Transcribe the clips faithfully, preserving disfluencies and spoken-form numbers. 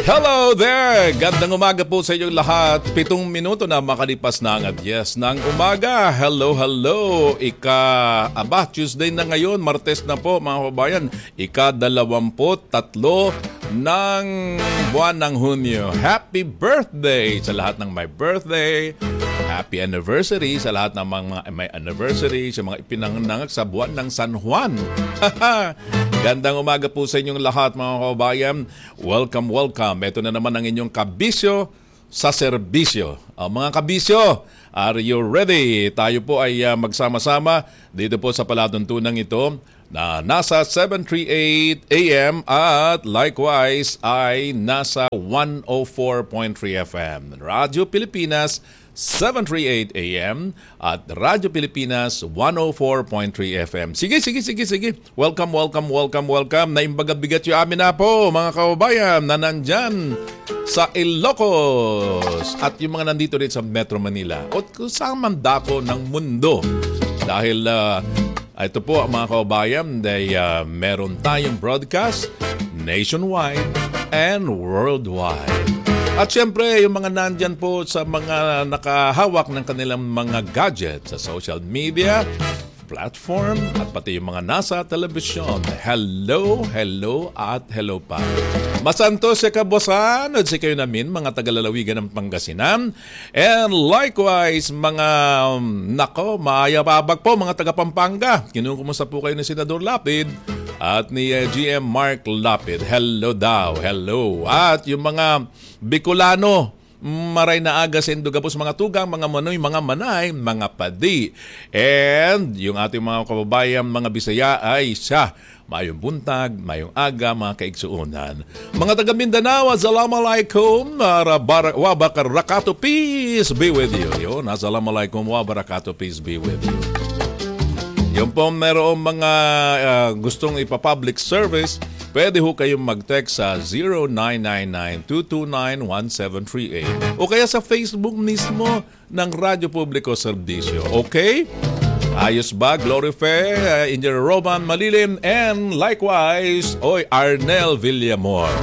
Hello there! Gandang umaga po sa inyong lahat. Pitong minuto na makalipas na ang yes ng umaga. Hello, hello! Ika, aba, Tuesday na ngayon, Martes na po mga kababayan. Ika dalawamput tatlo ng buwan ng Hunyo. Happy birthday sa lahat ng may birthday. Happy anniversary sa lahat ng mga may anniversary, sa mga ipinanganak sa buwan ng San Juan. Gandang umaga po sa inyong lahat mga kababayan. Welcome, welcome. Ito na naman ang inyong kabisyo sa serbisyo. Uh, mga kabisyo, are you ready? Tayo po ay uh, magsama-sama dito po sa palatuntunang ito na nasa seven thirty-eight A M at likewise ay nasa one oh four point three F M. Radyo Pilipinas seven thirty-eight A M at Radyo Pilipinas one oh four point three F M. Sige, sige, sige, sige. Welcome, welcome, welcome, welcome. Naimbagat-bigat yung amin na po, mga kababayan, na nandyan sa Ilocos at yung mga nandito rin sa Metro Manila o kung saan man dako ng mundo. Dahil uh, ito po, mga kababayan, dahil uh, meron tayong broadcast nationwide and worldwide. At syempre, yung mga nandyan po sa mga nakahawak ng kanilang mga gadgets sa social media, platform, at pati yung mga nasa telebisyon. Hello, hello, at hello pa. Masanto si Kabosan at si kayo namin, mga tagalalawigan ng Pangasinan. And likewise, mga, um, nako, maayababag po, mga taga-Pampanga. Kinukumusta po kayo ni Senador Lapid at ni uh, G M Mark Lapid. Hello daw, hello. At yung mga Bicolano, maray na aga sa Indugapos, mga tugang, mga manoy, mga manay, mga padi. And yung ating mga kababayan, mga Bisaya ay siya. Mayong buntag, mayong aga, mga kaigsuunan. Mga taga Mindanao, assalamualaikum, wabarakatuh, peace be with you. Yun, assalamualaikum, wabarakatuh, peace be with you. Yung po merong mga uh, gustong ipa-public service, pwede ho kayong mag-text sa zero nine nine nine two two nine one seven three eight o kaya sa Facebook mismo ng Radyo Publiko Serbisyo. Okay? Ayos ba? Glorife, uh, Engineer Roman Malilim, and likewise, oy, Arnel Villamor.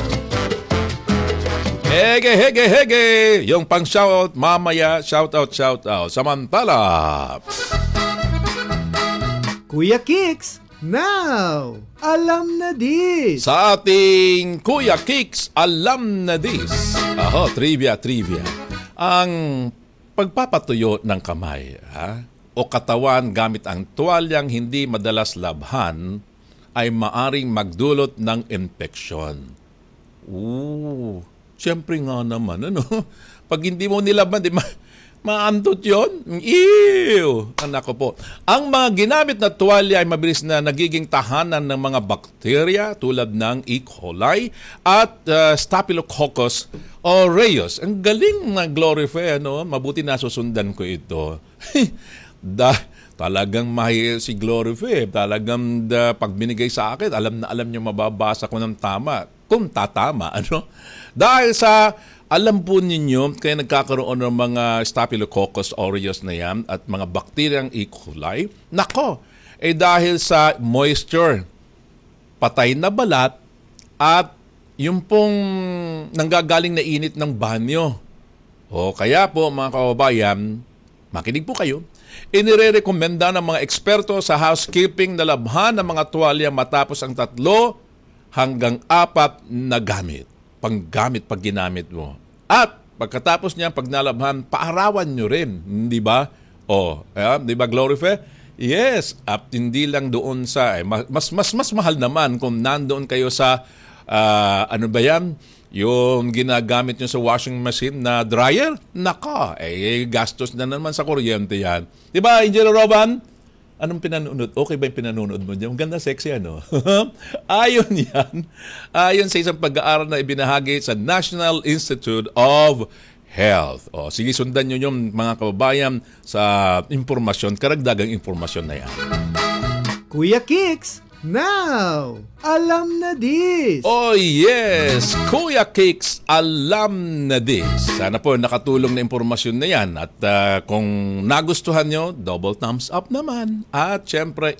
Hege, hege, hege! Yung pang-shoutout, mamaya, shoutout, shoutout. Samantala! Kuya Kicks, now, alam na dis. Sa ating Kuya Kicks, alam na dis. Aho, trivia, trivia. Ang pagpapatuyo ng kamay, ha? O katawan gamit ang tuwalyang hindi madalas labhan ay maaring magdulot ng infeksyon. Oo, siyempre nga naman, ano? Pag hindi mo nilaban, di ma... Maandot yun? Ew! Anak ko po. Ang mga ginamit na tuwalya ay mabilis na nagiging tahanan ng mga bakterya tulad ng E. coli at uh, Staphylococcus aureus. Ang galing na Glorify, ano? Mabuti na susundan ko ito. da, talagang mahi si Glorify. Talagang da, pag binigay sa akin, alam na alam niyo mababasa ko ng tama. Kung tatama, ano? Dahil sa alam po ninyo, kaya nagkakaroon ng mga Staphylococcus aureus na yan at mga bakteryang E. coli, nako, eh dahil sa moisture, patay na balat, at yung pong nanggagaling na init ng banyo. O kaya po mga kababayan, makinig po kayo, inire-rekomenda ng mga eksperto sa housekeeping na labhan ng mga tuwalya matapos ang tatlo hanggang apat na gamit. Panggamit pag ginamit mo. At pagkatapos niya, pag nalabhan, paarawan nyo rin. Di ba? O, eh, di ba, Glorify? Yes. At hindi lang doon sa, eh, mas, mas, mas mahal naman kung nandoon kayo sa, uh, ano ba yan? Yung ginagamit nyo sa washing machine na dryer? Naka, eh, gastos na naman sa kuryente yan. Di ba, Engineer Roban? Anong pinanonood? Okay ba yung pinanonood mo dyan? Ang ganda, sexy, ano? Ayon yan. Ayon sa isang pag-aaral na ibinahagi sa National Institute of Health. O, sige, sundan nyo yung mga kababayan sa impormasyon, karagdagang impormasyon na yan. Kuya Kicks, now, alam na dis. Oh yes, Kuya Kicks, alam na dis. Sana po nakatulong na impormasyon na yan. At uh, kung nagustuhan nyo, double thumbs up naman. At syempre,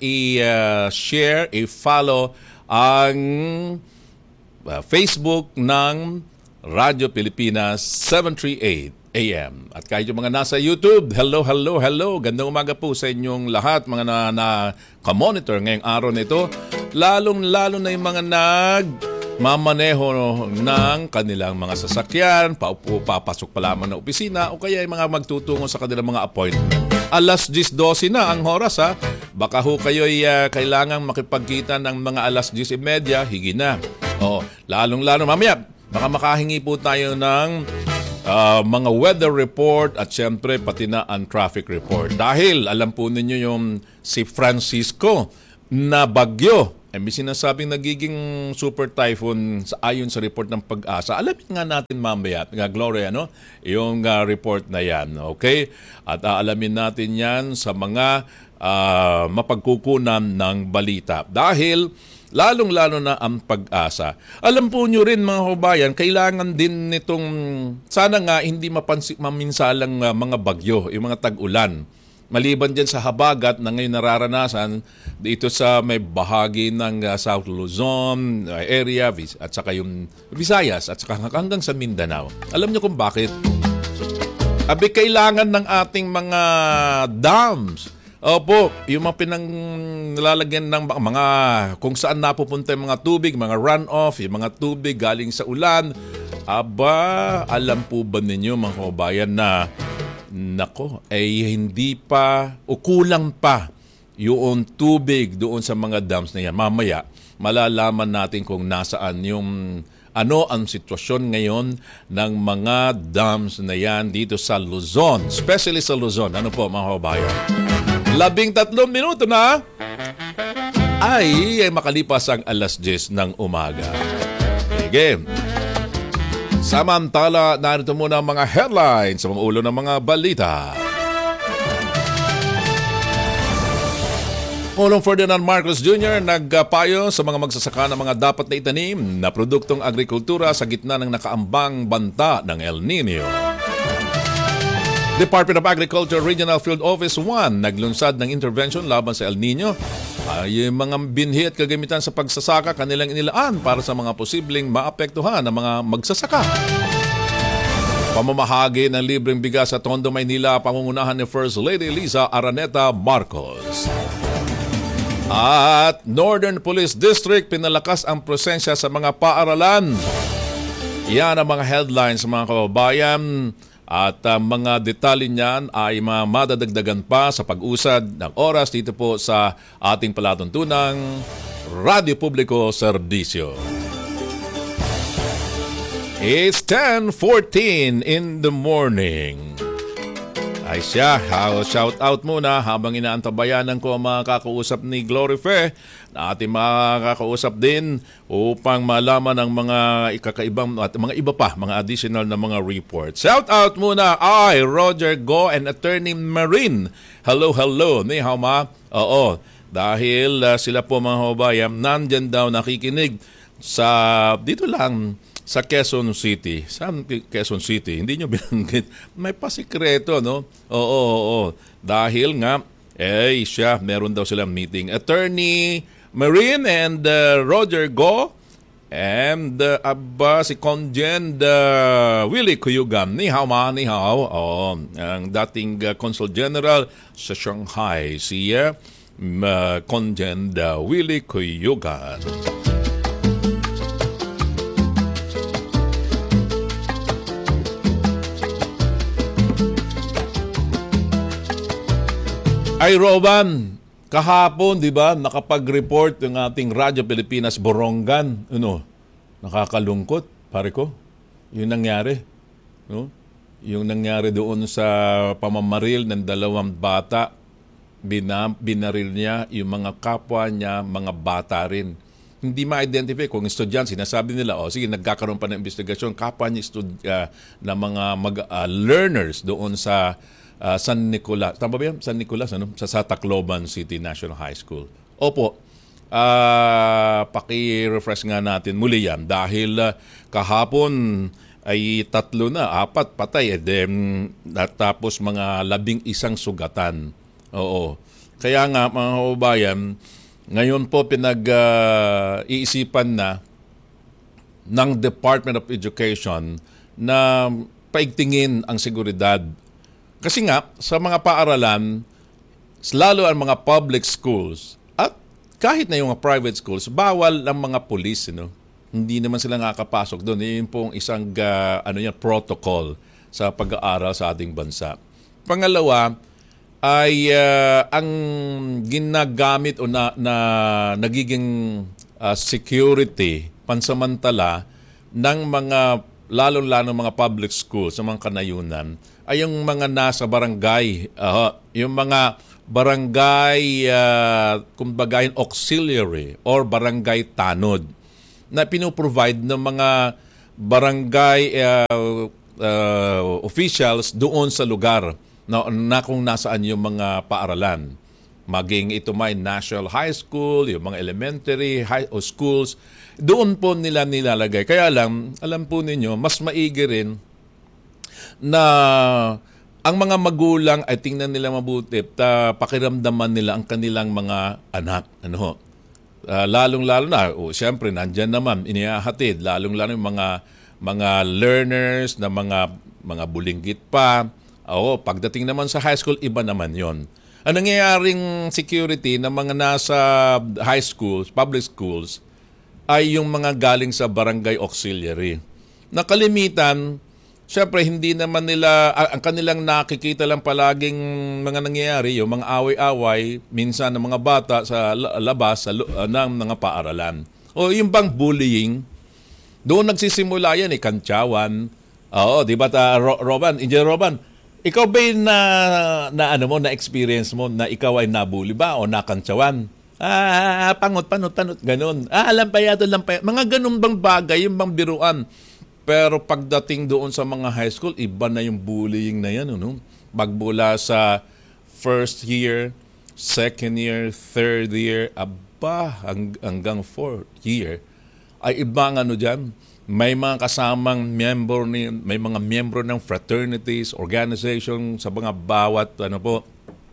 i-share, uh, i-follow ang uh, Facebook ng Radyo Pilipinas seven thirty-eight A M. At kahit yung mga nasa YouTube, hello, hello, hello. Gandang umaga po sa inyong lahat, mga na, na ka-monitor ngayong araw nito. Lalong-lalo na yung mga nag mamaneho ng kanilang mga sasakyan, paupo, papasok pa lamang na opisina o kaya yung mga magtutungo sa kanilang mga appointment. Alas diyes dose na ang oras ha. Baka ho kayo'y uh, kailangang makipagkita ng mga alas diyes trenta, higi na. O, lalong-lalo mamaya, baka makahingi po tayo ng Uh, mga weather report at siyempre pati na ang traffic report. Dahil alam po ninyo yung si Francisco na bagyo, ay may sinasabing nagiging super typhoon sa, ayon sa report ng Pag-asa. Alamin nga natin mamaya, nga Gloria, no? Yung uh, report na yan, okay? At aalamin natin yan sa mga uh, mapagkukunan ng balita. Dahil lalong-lalo na ang Pag-asa. Alam po nyo rin mga kabayan, kailangan din nitong, sana nga hindi mapansi, maminsalang uh, mga bagyo, yung mga tag-ulan. Maliban dyan sa habagat na ngayon nararanasan dito sa may bahagi ng uh, South Luzon uh, area at saka yung Visayas at saka hanggang sa Mindanao. Alam nyo kung bakit? Abi, kailangan ng ating mga dams. Opo, yung mga pinanglalagyan ng mga kung saan napupunta yung mga tubig, mga runoff, yung mga tubig galing sa ulan. Aba, alam po ba ninyo mga kabayan na nako, ay hindi pa o kulang pa yung tubig doon sa mga dams na yan. Mamaya, malalaman natin kung nasaan yung ano ang sitwasyon ngayon ng mga dams na yan dito sa Luzon, especially sa Luzon. Ano po mga kabayan? Labing tatlong minuto na ay, ay makalipas ang alas diyes ng umaga. Sige. Samantala, narito muna ang mga headlines sa mga ulo ng mga balita. Pangulong Ferdinand Marcos Junior nagpayo sa mga magsasaka ng mga dapat na itanim na produktong agrikultura sa gitna ng nakaambang banta ng El Nino. Department of Agriculture Regional Field Office one naglunsad ng intervention laban sa El Nino. Ay mga binhi at kagamitan sa pagsasaka kanilang inilaan para sa mga posibleng maapektuhan ng mga magsasaka. Pamamahagi ng libreng bigas sa Tondo, Maynila, pangungunahan ni First Lady Liza Araneta Marcos. At Northern Police District pinalakas ang presensya sa mga paaralan. Yan ang mga headlines mga kababayan. At uh, mga detalye niyan ay uh, madadagdagan pa sa pag-usad ng oras dito po sa ating palatuntunang Radyo Publiko Serbisyo. It's ten fourteen in the morning. Ay siya, shout out muna habang inaantabayanan ko ang mga kakausap ni Glory Fe na ating mga kakausap din upang malaman ang mga ikakaibang at mga iba pa, mga additional na mga reports. Shout out muna ay Roger Go and Attorney Marine. Hello, hello. Ni hao ma? Oo, dahil uh, sila po mga kababayan nandyan daw nakikinig sa dito lang sa Quezon City. Saan Quezon City? Hindi nyo binanggit. May pasikreto, no? Oo, oo, oo. Dahil nga, eh, siya, meron daw silang meeting. Attorney Marine and uh, Roger Go and uh, Abba, si Conjen uh, Willie Cuyugan. Ni hao ma, ni hao. Oo, ang dating uh, Consul General sa Shanghai, si uh, Conjen uh, Willie Cuyugan. Ay, Roban, kahapon, di ba, nakapag-report yung ating Radyo Pilipinas Borongan. Ano, nakakalungkot, pare ko. Yung nangyari. No? Yung nangyari doon sa pamamaril ng dalawang bata, binam, binaril niya yung mga kapwa niya, mga bata rin. Hindi ma-identify kung estudyante, sinasabi nila, oh, sige, nagkakaroon pa ng investigasyon, kapwa niya stud, uh, na mga mag, uh, learners doon sa Uh, San Nicolas, tama ba yan? San Nicolas, ano? Sa, sa Tacloban City National High School. Opo, uh, paki-refresh nga natin muli yan dahil uh, kahapon ay tatlo na, apat patay, eh, then, tapos mga labing isang sugatan. Oo. Kaya nga, mga kababayan, ngayon po pinag-iisipan uh, na ng Department of Education na paigtingin ang seguridad. Kasi nga, sa mga paaralan, lalo ang mga public schools, at kahit na yung mga private schools, bawal ang mga police, you know? Hindi naman sila nakakapasok doon. Yun pong isang uh, ano yan, protocol sa pag-aaral sa ating bansa. Pangalawa, ay uh, ang ginagamit o na, na nagiging uh, security pansamantala ng mga lalong-lalo mga public schools sa mga kanayunan ay yung mga nasa barangay, uh, yung mga barangay uh, kumbaga auxiliary or barangay tanod na pinoprovide ng mga barangay uh, uh, officials doon sa lugar na, na kung nasaan yung mga paaralan. Maging ito may national high school, yung mga elementary high o schools, doon po nila nilalagay. Kaya lang, alam po ninyo, mas maigi rin na ang mga magulang ay tingnan nila mabuti at uh, pakiramdaman nila ang kanilang mga anak. Ano ho? Uh, lalong-lalo na, oh, siyempre, nandyan naman, inihahatid, lalong-lalo yung mga, mga learners na mga, mga bulinggit pa. Oo, pagdating naman sa high school, iba naman yon. Ang nangyayaring security ng mga nasa high schools, public schools, ay yung mga galing sa barangay auxiliary. Nakalimitan, siyempre hindi naman nila, ang kanilang nakikita lang palaging mga nangyayari, yung mga away-away, minsan ng mga bata sa labas sa, uh, ng mga paaralan. O yung bang bullying, doon nagsisimula yan, eh, kantsawan. Oo, di ba, ta, Ro- Roban, Engineer Roban, ikaw ba na, na ano mo, na experience mo na ikaw ay nabully ba o nakantsawan? Ah, pangot, panot, panot, ganun. Ah, lampayato, lampayato. Mga ganun bang bagay, yung bang biruan. Pero pagdating doon sa mga high school, iba na yung bullying na yan. Ano? Magbula sa first year, second year, third year, aba, hanggang fourth year, ay ibang ano dyan. May mga kasamang member ni may mga miyembro ng fraternities, organization sa mga bawat ano po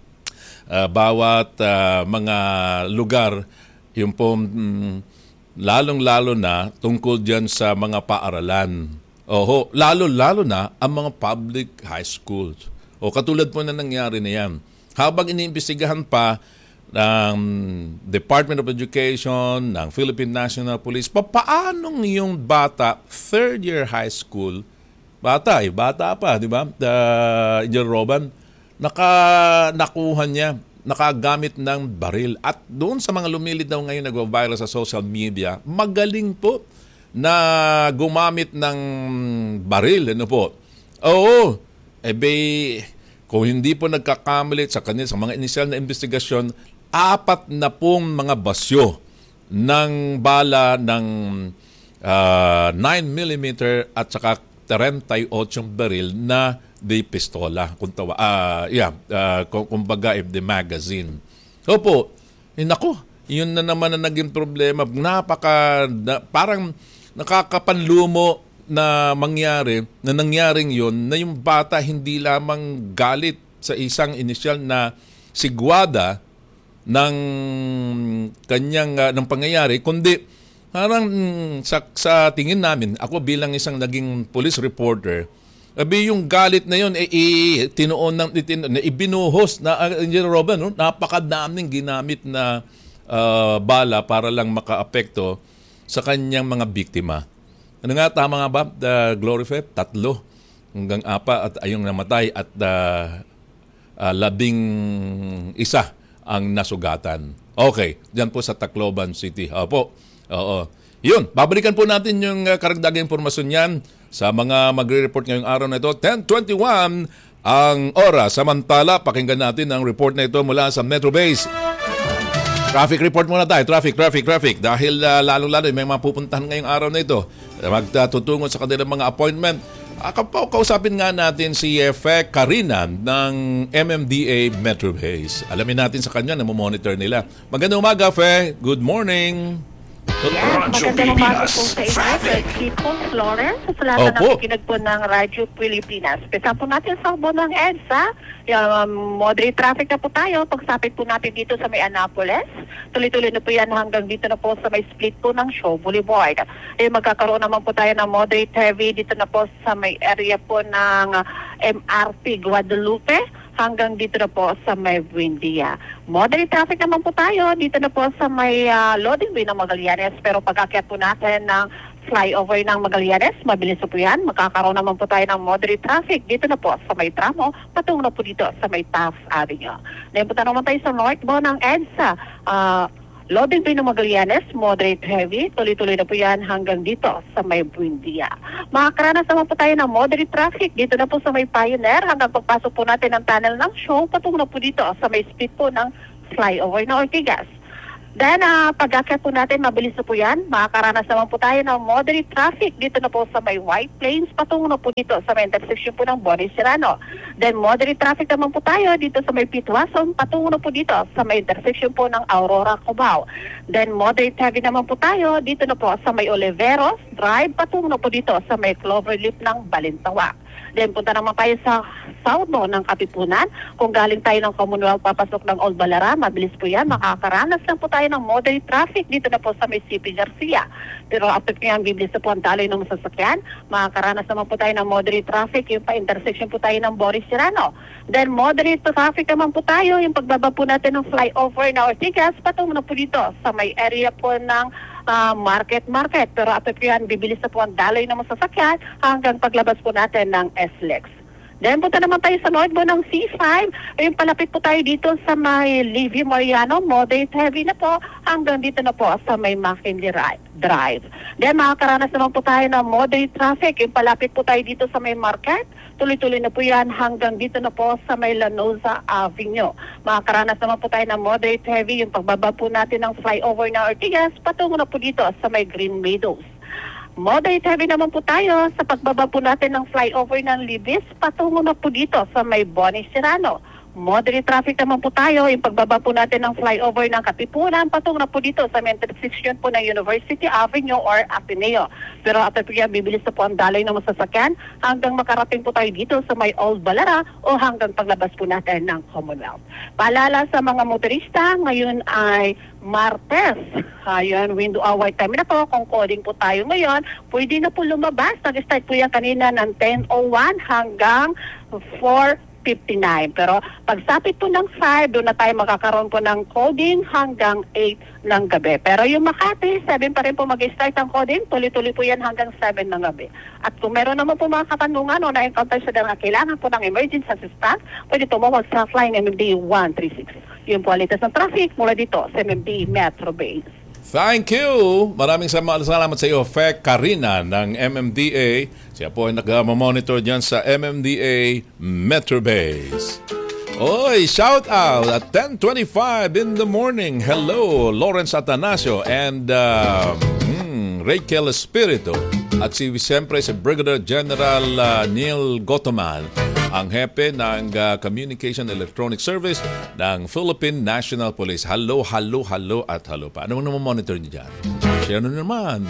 uh, bawat uh, mga lugar yung po mm, lalong-lalo na tungkol diyan sa mga paaralan. Oho, lalo-lalo na ang mga public high schools. O katulad po na nangyari na yan. Habang iniimbestigahan pa ng Department of Education, ng Philippine National Police, papaanong yung bata, third year high school, bata eh, bata pa, di ba? Uh, Engineer Roban, naka, nakuha niya, nakagamit ng baril. At doon sa mga lumilid daw ngayon nag-viral sa social media, magaling po na gumamit ng baril. Ano po? Oo, ebe, kung hindi po nagkakamali sa kanila, sa mga inisyal na investigasyon, apat na pong mga basyo ng bala ng uh, nine millimeter at saka thirty-eight baril na di pistola. Kung tawa, uh, yeah, uh, kumbaga if the magazine. Opo, eh, naku, yun na naman na naging problema. Napaka, na, parang nakakapanlumo na mangyari, na nangyaring yun, na yung bata hindi lamang galit sa isang inisyal na sigwada ng kanyang uh, ng pangyayari, kundi parang mm, sa, sa tingin namin, ako bilang isang naging police reporter, abi yung galit na yun, eh, eh, tinuon ng, itin, na ibinuhos na, uh, Engineer Robin, no? Napakadaming ginamit na uh, bala para lang makaapekto sa kanyang mga biktima. Ano nga, tama nga ba, the Glory Fest? Tatlo hanggang apa at ayong namatay at uh, uh, labing isa ang nasugatan. Okay, dyan po sa Tacloban City. Opo, oo. Yun, babalikan po natin yung uh, karagdagang impormasyon yan sa mga magre-report ngayong araw na ito. ten twenty-one ang oras. Samantala, pakinggan natin ang report na ito mula sa Metro Base. Traffic report muna tayo. Traffic, traffic, traffic. Dahil uh, lalo-lalo may mga pupuntahan ngayong araw na ito. Magtutungo sa kanilang mga appointment. Uh, kausapin nga natin si Fe Karinan ng M M D A Metro Base. Alamin natin sa kanya na monitor nila. Magandang umaga, Fe. Good morning. Yes, Radyo magandang umaga Pilipinas po sa inyo. Traffic. Chico Florence, sa lahat na Opo. nakikinig po ng Radyo Pilipinas. Pesa po natin sa ubo ng EDSA. Yung, um, moderate traffic na po tayo. Pagsapit po natin dito sa may Annapolis. Tuloy-tuloy na po yan hanggang dito na po sa may split po ng Shaw Boulevard. Eh, magkakaroon naman po tayo ng moderate heavy dito na po sa may area po ng uh, M R T Guadalupe hanggang dito na po sa may Buendia. Moderate traffic naman po tayo dito na po sa may uh, loading bay ng Magallanes, pero pag-akyat po natin ng flyover ng Magallanes, mabilis po yan. Magkakaroon naman po tayo ng moderate traffic dito na po sa may tramo, patungo na po dito sa may Taft Avenue. Ngayon po naman tayo sa northbound ng EDSA. Uh, Loading bay ng Magallanes, moderate heavy. Tuloy-tuloy na po yan hanggang dito sa may Buendia. Makakaranas naman po tayo ng moderate traffic dito na po sa may Pioneer hanggang pagpasok po natin ng tunnel ng Shaw patungo na po dito sa may speed po ng flyover na Ortigas. Then, uh, pag-akyat po natin, mabilis na po yan. Makakaranas naman po tayo ng moderate traffic dito na po sa may White Plains, patungo na po dito sa may intersection po ng Boris Serrano. Then, moderate traffic naman po tayo dito sa may Pitwason, patungo na po dito sa may intersection po ng Aurora, Cubao. Then, moderate heavy naman po tayo dito na po sa may Oliveros Drive, patungo na po dito sa may Cloverleaf ng Balintawak. Then, punta naman tayo sa south no, ng Katipunan. Kung galing tayo ng Commonwealth, papasok ng Old Balara, mabilis po yan. Makakaranas lang po tayo ng moderate traffic dito na po sa may C P Garcia. Pero after ko yan, bibilis na po ang daloy ng masasakyan. Makakaranas naman po tayo ng moderate traffic, yung pa-intersection po tayo ng Boris Serrano. Then, moderate traffic naman po tayo, yung pagbaba po natin ng flyover na Ortigas, patungo na po dito sa may area po ng Uh, market market pero after po yan bibilis na po ang daloy ng masasakyan hanggang paglabas po natin ng S L E X. Then punta naman tayo sa northbound ng C five. Ayun, palapit po tayo dito sa may Livy Mariano, moderate heavy na po hanggang dito na po sa may McKinley Drive. Then makakaranas naman po tayo ng moderate traffic. Yung palapit po tayo dito sa may market. Tuloy-tuloy na po yan hanggang dito na po sa may Lanosa Avenue. Makakaranas naman po tayo ng moderate heavy. Yung pagbaba po natin ng flyover na Ortigas, patungo na po dito sa may Green Meadows. Moderate heavy naman po tayo sa pagbaba po natin ng flyover ng Libis, patungo na po dito sa may Bonis Serrano. Moderate traffic naman po tayo, yung pagbaba po natin ng flyover ng Katipunan, patungo na po dito sa may intersection po ng University Avenue or Ateneo. Pero after po yan, bibilis na po ang daloy ng masasakyan hanggang makarating po tayo dito sa may Old Balara o hanggang paglabas po natin ng Commonwealth. Paalala sa mga motorista, ngayon ay Martes. Ayun, window hour time na po. Kung coding po tayo ngayon, pwede na po lumabas. Nag-start po yan kanina ng ten oh one hanggang four fifty-nine. Pero pagsapit po ng five, doon na tayo makakaroon po ng coding hanggang eight ng gabi. Pero yung Makati, seven pa rin po mag-start ang coding. Tuloy-tuloy po yan hanggang seven ng gabi. At kung meron naman po mga katanungan o na-encounter sa na kailangan po ng emergency assistance, pwede tumawag sa Flying M M D one three six. Yung po alitas ng traffic mula dito sa M M D Metro Base. Thank you! Maraming salamat sa iyo, Fek Karina ng M M D A. Siya po ay nag-monitor dyan sa M M D A Metro Base. Oy, shout out at ten twenty-five in the morning. Hello, Lawrence Atanasio and uh, hmm, Rachel Espirito. At si siyempre si Brigadier General uh, Neil Gotoman, ang hepe ng uh, Communication Electronic Service ng Philippine National Police. Hello, hello, hello at hello pa. Ano naman monitor niyo dyan? Share nyo naman.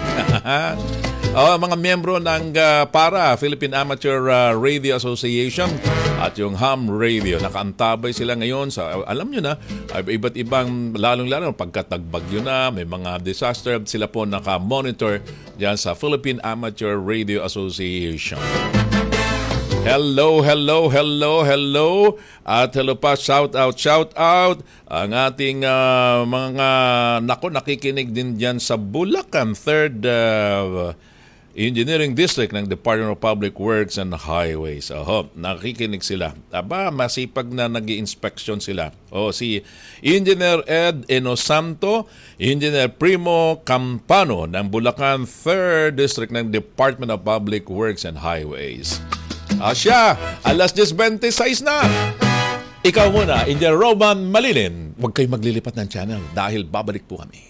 oh, mga miyembro ng uh, PARA, Philippine Amateur uh, Radio Association at yung Ham Radio. Nakaantabay sila ngayon sa, alam nyo na, iba't ibang, lalong-lalo pagkatagbagyo na, may mga disaster, sila po naka-monitor dyan sa Philippine Amateur Radio Association. Hello, hello, hello, hello. At hello pa, shout out, shout out. Ang ating uh, mga, nako, nakikinig din dyan sa Bulacan, third uh, Engineering District ng Department of Public Works and Highways. Oho, nakikinig sila. Aba, masipag na nag-i-inspection sila. O, si Engineer Ed Enosanto, Engineer Primo Campano ng Bulacan, third District ng Department of Public Works and Highways. Asya, alas ten twenty-six na. Ikaw muna, Engineer Roman Malinin. Huwag kayo maglilipat ng channel dahil babalik po kami.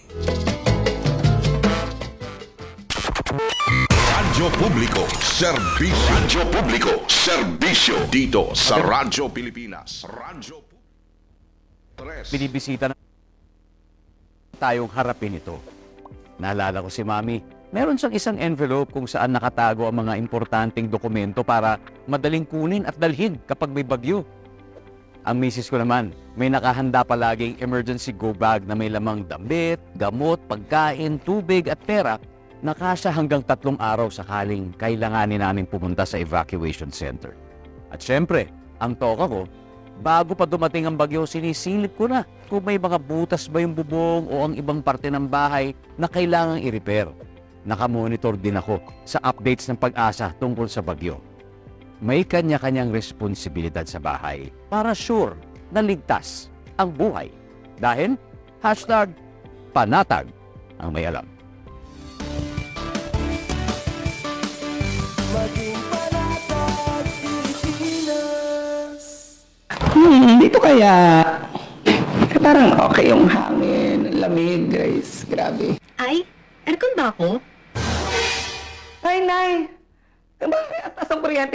Radyo Publiko, serbisyo. Radyo Publiko, serbisyo. Dito sa Radyo Pilipinas. Radyo Binibisita na tayong harapin ito. Naalala ko si Mami, meron siyang isang envelope kung saan nakatago ang mga importanteng dokumento para madaling kunin at dalhin kapag may bagyo. Ang misis ko naman, may nakahanda palaging emergency go bag na may lamang damit, gamot, pagkain, tubig at pera na kasya hanggang tatlong araw sakaling kailanganin namin pumunta sa evacuation center. At syempre, ang toka ko, bago pa dumating ang bagyo, sinisilip ko na kung may mga butas ba yung bubong o ang ibang parte ng bahay na kailangang i-repair. Nakamonitor din ako sa updates ng Pag-asa tungkol sa bagyo. May kanya-kanyang responsibilidad sa bahay para sure na ligtas ang buhay. Dahil, hashtag panatag ang may alam. Hmm, dito kaya. Parang okay yung hangin, lamig, Grace. Grabe. Ay, aircon ba ako? Nay, Nay! Bakit atas ang kuryente?